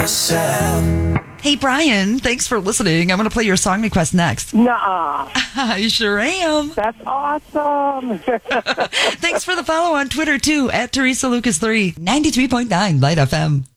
yourself. Hey, Brian, thanks for listening. I'm going to play your song request next. Nuh-uh. I sure am. That's awesome. Thanks for the follow on Twitter, too, at Teresa Lucas 3, 93.9 Light FM.